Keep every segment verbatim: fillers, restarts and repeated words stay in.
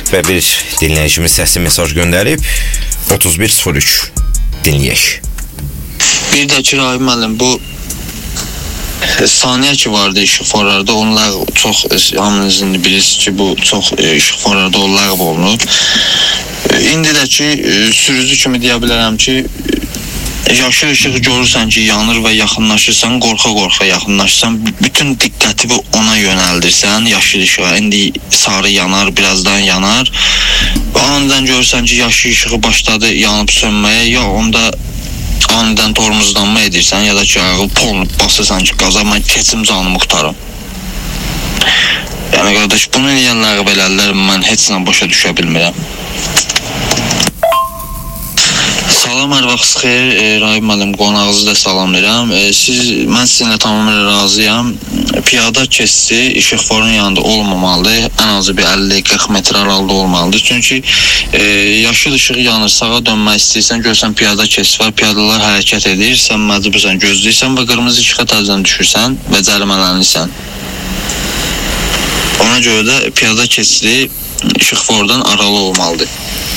Və bir dinləyicimiz səsli mesaj göndərib. otuz bir sıfır üç dinləyək. Bir də ki, Rahim müəllim, bu saniyə ki vardı işıqforlarda, onlar çox, hamınızın bilirsiniz ki, bu çox işıqforlarda ləğv olunub. İndi də ki, sürücü kimi deyə bilərəm ki, yaşıl ışığı görürsən ki, yanır və yaxınlaşırsan, qorxa-qorxa yaxınlaşırsan, bütün diqqəti ona yönəldirsən, yaşıl ışığa. İndi sarı yanar, birazdan yanar. Anından görürsən ki, yaşıl ışığı başladı yanıb sönməyə, ya onda aniden tormozlanma edirsən, ya da ki, ayağı polunu basırsan ki, qaza, mən keçim canımı qurtarım. Yəni, qardaş, bunu eləyənləri belələr, mən heç nə başa düşə bilmirəm. Salam, hər vaxt xeyir, e, Rahim müəllim, qonağınızı da salamlayıram. E, siz, mən sizinlə tamamilə razıyam. Piyada keçisi işıqforun yanında olmamalıdır. Ən azı bir əlli qırx metr aralıqda olmalıdır. Çünki e, yaşıl ışığı yanır, sağa dönmək istəyirsən, görsən piyada keçisi var, piyadalar hərəkət edir, sən məcbursan gözləyirsən və qırmızı işığa təzədən düşürsən və cərimələnirsən. Ona görə də piyada keçisi işıqfordan aralı olmalıdır.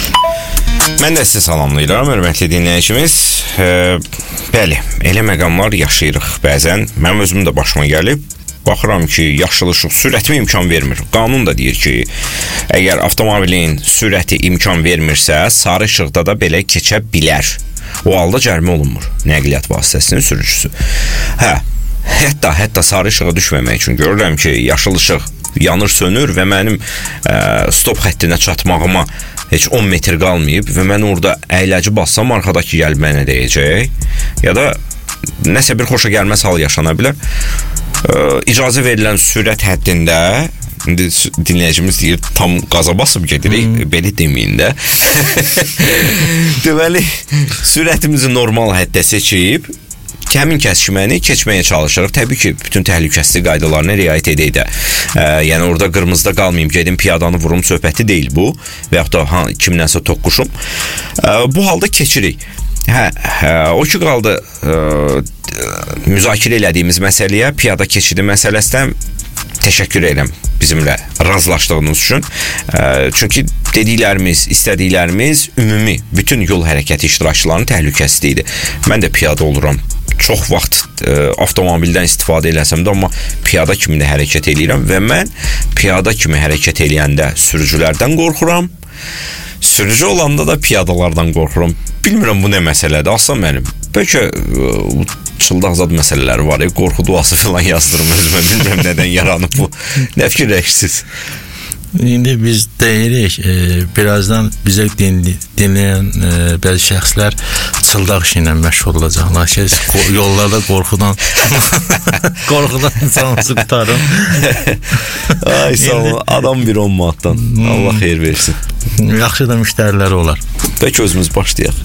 Mən də sizi salamlayıram, hörmətli dinləyicimiz. E, bəli, elə məqamlar yaşayırıq bəzən. Mənim özüm də başıma gəlib. Baxıram ki, yaşıl ışıq sürətimə imkan vermir. Qanun da deyir ki, əgər avtomobilin sürəti imkan vermirsə, sarı işıqda da belə keçə bilər. O halda cərimə olunmur nəqliyyat vasitəsinin sürücüsü. Hə, hətta, hətta sarı işığa düşməmək üçün görürəm ki, yaşıl ışıq yanır, sönür və mənim ə, stop xəttinə çatmağıma heç on metr qalmayıb və mən orada əyləci bassam, arxadakı gəlib mənə deyəcək, ya da nəsə bir xoşa gəlməz hal yaşana bilər. Ə, icazə verilən sürət həddində, indi dinləyicimiz deyir, tam qaza basıb gedirik, hmm. belə deməyin də. Deməli, sürətimizi normal həddə seçib, həmin kəsişməni keçməyə çalışırıq. Təbii ki, bütün təhlükəsizlik qaydalarına riayət edək də. E, yəni, orada qırmızıda qalmayım, gedim piyadanı vurum söhbəti deyil bu. Və yaxud da ha, kimdənsə toqquşum. E, bu halda keçirik. Hə, hə, o ki qaldı e, müzakirə elədiyimiz məsələyə, piyada keçidi məsələsindən təşəkkür edirəm bizimlə razılaşdığınız üçün. E, çünki dediklərimiz, istədiklərimiz ümumi bütün yol hərəkəti iştirakçılarının təhlükəsizliyidir. Mən də piyada oluram. Çox vaxt e, avtomobildən istifadə eləsəm də, amma piyada kimi də hərəkət eləyirəm və mən piyada kimi hərəkət eləyəndə sürücülərdən qorxuram. Sürücü olanda da piyadalardan qorxuram. Bilmirəm bu nə məsələdir, aslan mənim. Bəlkə e, çıldaqzad məsələləri var, e, qorxu duası falan yazdırım özümə, bilmirəm nədən yaranıb bu. Nə fikirləşsiniz? İndi biz deyirik, e, birazdan bizə dinli, dinləyən e, bəzi şəxslər çıldaq işi ilə məşğul olacaqlar ki, yollarda qorxudan qorxudan insanımızı qutarım. Ay sağ olun, adam bir on manatdan. Allah xeyir versin. Yaxşı da müştəriləri olar. Bəlkə özümüz başlayaq.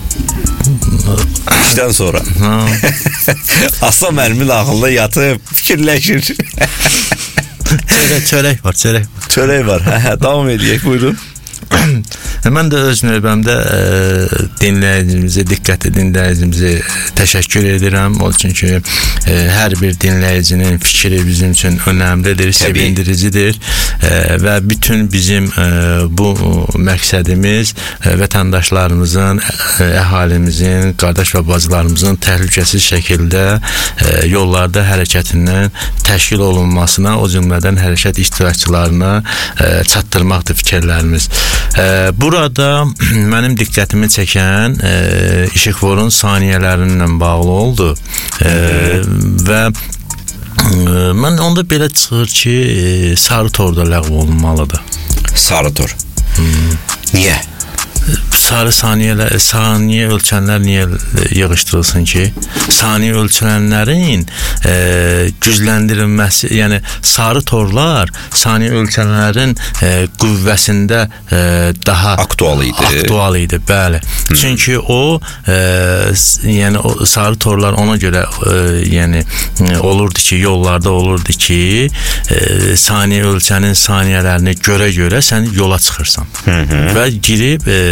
İşdən sonra. Aslan mənimin ağılda yatıb fikirləşir. Çörək, çörək var, çörək var. Çörək var, hə, hə, davam edək, buyurun. Mən də öz növbəmdə e, dinləyicimizə, diqqətli dinləyicimizə təşəkkür edirəm. O üçün ki, e, hər bir dinləyicinin fikri bizim üçün önəmlidir, sevindiricidir e, və bütün bizim e, bu məqsədimiz e, vətəndaşlarımızın, e, əhalimizin, qardaş və bacılarımızın təhlükəsiz şəkildə e, yollarda hərəkətinin təşkil olunmasına, o cümlədən hərəkət iştirakçılarına e, çatdırmaqdır fikirlərimiz. E, burada mənim diqqətimi çəkən e, işıqforun saniyələrinlə bağlı oldu e, və e, mən onda belə çıxır ki, e, sarı torda ləğv olunmalıdır. Sarı tor. Hmm. Niyə? Sarı saniyelər, saniye ölçənlər niyə yığışdırılsın ki? Saniye ölçənlərin e, gücləndirilməsi, yəni sarı torlar saniye ölçənlərin e, qüvvəsində e, daha aktual idi. Aktual idi, bəli. Hmm. Çünki o, e, yəni o sarı torlar ona görə e, yəni olurdu ki, yollarda olurdu ki, e, saniye ölçənin saniyələrini görə-görə sən yola çıxırsan. Hı -hı. Və girib e,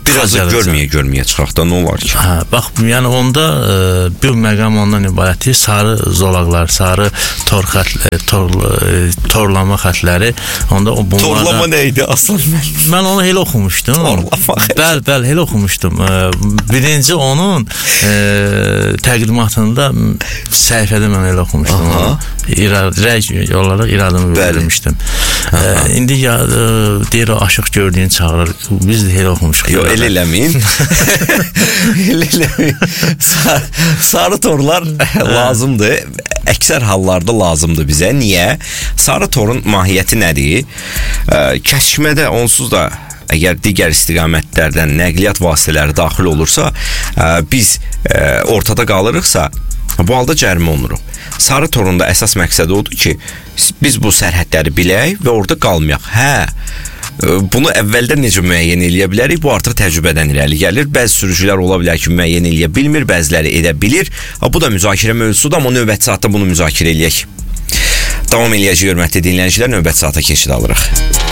biraz da görməyə görməyə çıxaq da, nə olar ki? Hə, bax, yəni onda e, bir məqam ondan ibarətdir. Sarı zolaqlar, sarı tor xətləri, tor, e, torlama xətləri. Onda o bunlarda Torlama nə idi aslan? Mən onu elə oxumuşdum. Torlama. Bəli, bəli, elə oxumuşdum. E, birinci onun e, təqdimatında səhifədə mən elə oxumuşdum. İrad, rəy olaraq iradımı vermişdim. E, indi ya, e, deyir o aşıq gördüyün çağırır. Biz də elə oxumuşuq. Yox, elə eləməyin. Elə eləməyin. Sarı, sarı torlar lazımdır. Əksər hallarda lazımdır bizə. Niyə? Sarı torun mahiyyəti nədir? Kəsişmədə onsuz da əgər digər istiqamətlərdən nəqliyyat vasitələri daxil olursa, biz ortada qalırıqsa, bu halda cərimə oluruq. Sarı torunda əsas məqsədi odur ki, biz bu sərhədləri bilək və orada qalmayaq. Hə, bunu əvvəldən necə müəyyən eləyə bilərik? Bu artıq təcrübədən irəli gəlir. Bəzi sürücülər ola bilər ki, müəyyən eləyə bilmir, bəziləri edə bilir. Bu da müzakirə mövzusudur, amma növbəti saatda bunu müzakirə eləyək. Davam eləyəcək, hörmətli dinləyicilər, növbəti saata keçid alırıq.